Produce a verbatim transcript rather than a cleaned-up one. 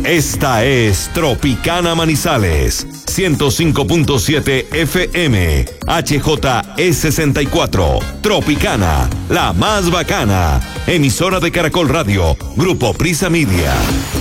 Esta es Tropicana Manizales, ciento cinco punto siete F M, H J E sesenta y cuatro. Tropicana, la más bacana. Emisora de Caracol Radio, Grupo Prisa Media.